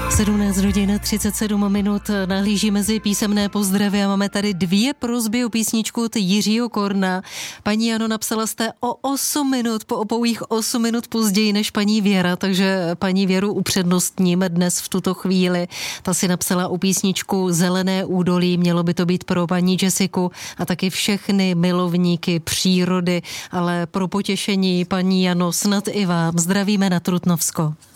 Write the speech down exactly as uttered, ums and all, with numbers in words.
sedmnáct hodin třicet sedm minut, nahlíží mezi písemné pozdravy a máme tady dvě prosby o písničku od Jiřího Korna. Paní Jano, napsala jste o osm minut, po opouhých osm minut později než paní Věra, takže paní Věru upřednostním dnes v tuto chvíli. Ta si napsala o písničku Zelené údolí, mělo by to být pro paní Jessiku a taky všechny milovníky přírody, ale pro potěšení paní Jano, snad i vám. Zdravíme na Trutnovsko.